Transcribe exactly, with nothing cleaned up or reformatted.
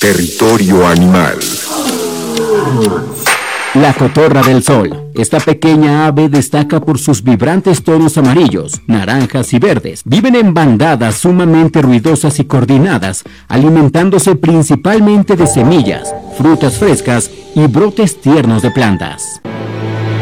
Territorio animal. La cotorra del sol. Esta pequeña ave destaca por sus vibrantes tonos amarillos, naranjas y verdes. Viven en bandadas sumamente ruidosas y coordinadas, alimentándose principalmente de semillas, frutas frescas y brotes tiernos de plantas.